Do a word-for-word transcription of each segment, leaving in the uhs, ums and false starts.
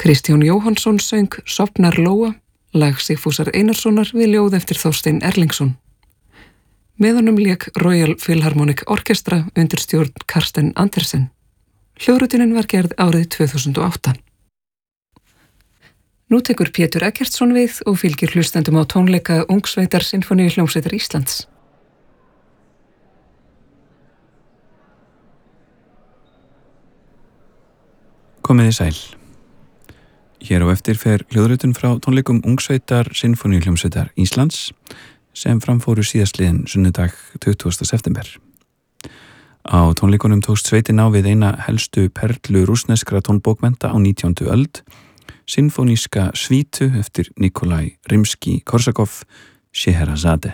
Kristján Jóhannsson söng Sofnar Lóa, lag Sigfúsar Einarssonar við ljóð eftir Þorstein Erlingsson. Með honum lék Royal Philharmonic Orchestra undir stjórn Karsten Andersen. Hljóðritunin var gerð árið tvö þúsund og átta. Nú tekur Pétur Eggertsson við og fylgir hlustendum á tónleika Ungsveitar Sinfóníuhljómsveitar Íslands. Komiði sæl. Hér á eftir fer hljóðritun frá tónleikum Ungsveitar Sinfóníuhljómsveitar Íslands sem framfóru síðastliðinn sunnudag tuttugasta september. Á tónleikunum tókst sveitin á við eina helstu perlu rússneskra tónbókmennta á nítjándu öld, sinfóníska svítu eftir Nikolai Rimski-Korsakov, Scheherazade.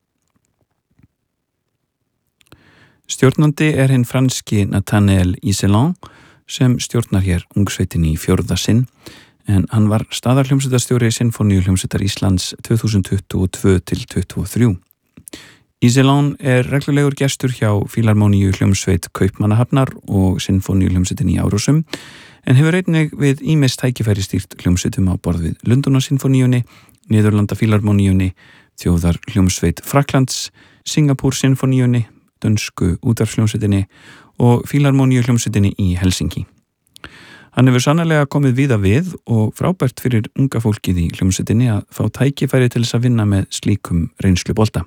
Stjórnandi er hinn franski Nathanael Iselin sem stjórnar hér Ungsveitin í fjórða sinn, en hann var staðarhljómsveitarstjóri Sinfóníuhljómsveitar Íslands tvö þúsund tuttugu og tvö til tuttugu og þrjú. Iselin er reglulegur gestur hjá Fílarmoníu hljómsveit Kaupmannahafnar og Sinfóníuhljómsveitin í Árósum, en hefur einnig við ýmis tækifæri stýrt hljómsveitum á borð við Lundúnasinfóníunni, Niðurlanda Fílarmoníunni, Þjóðar hljómsveit Frakklands, Singapúr Sinfóníunni, dönsku útvarpshljómsveitinni og Fílarmoníu hljómsveitinni í Helsinki. Hann hefur sannarlega komið víða við og frábært fyrir unga fólkið í hljómsveitinni að fá tækifæri til þess að vinna með slíkum reynslubolta.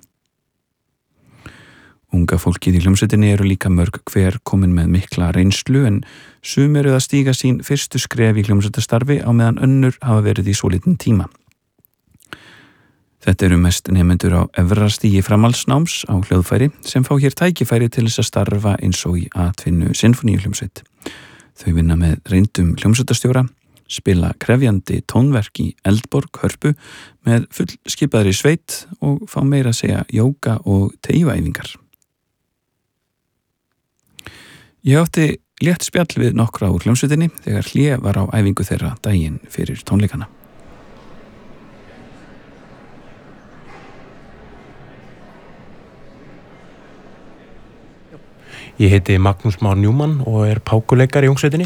Unga fólkið í hljómsveitinni eru líka mörg hver komin með mikla reynslu, en sum eru að stíga sín fyrstu skref í hljómsveitastarfi á meðan önnur hafa verið í svolítinn tíma. Þetta eru mest nemendur á efra stigi framhaldsnáms á hljóðfæri sem fá hér tækifæri til þess að starfa eins og í atvinnu sinfóníuhljómsveit. Þau vinna með reyndum hljómsveitarstjóra, spila krefjandi tónverk í Eldborg, Hörpu með fullskipaðri sveit og fá meira að segja jóga og teygjuæfingar. Ég átti létt spjall við nokkra úr hljómsveitinni þegar hlé var á æfingu þeirra daginn fyrir tónleikana. Ég heiti Magnús Már Njúmann og er pákuleikari í Ungsveitinni.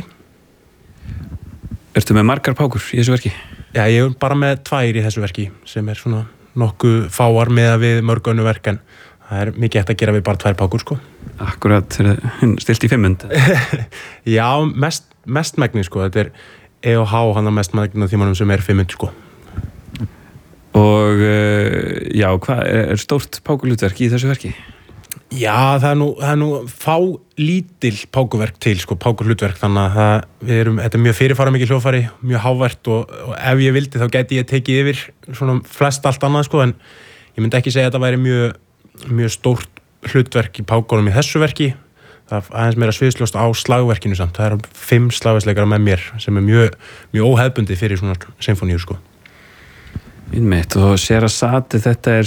Ertu með margar pákur í þessu verki? Já, ég er bara með tvær í þessu verki sem er svona nokkuð fáar með að við mörg önnu verk, en það er mikið eftir að gera við bara tvær pákur, sko. Akkurat, stilt í fimmund? Já, mest, mest megni, sko. Þetta er E og H, hann er mest megni á tímanum sem er fimmund, sko. Og já, hvað er stórt pákulutverk í þessu verki? Já, það er nú, það er nú fá lítil pákuverk til, sko, pákuhlutverk, þannig að það, við erum, þetta er mjög fyrirfara mikið hljóðfæri, mjög hávært og, og ef ég vildi þá gæti ég tekið yfir svona flest allt annað, sko, en ég myndi ekki segja að þetta væri mjög, mjög stórt hlutverk í pákunum í þessu verki. Það er aðeins meira sviðsljóst á slagverkinu samt, það eru fimm slagverksleikara með mér sem er mjög, mjög óhefbundið fyrir svona sinfóníur, sko. Einmitt, og Scheherazade, þetta er